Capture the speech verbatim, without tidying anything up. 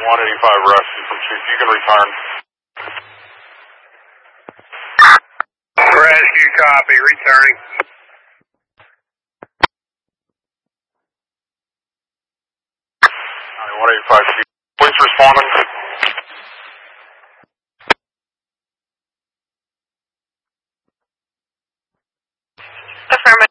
one eighty-five rescue from Chief. You can return. Rescue copy, returning. one eighty-five, Chief. Police responding. Affirmative.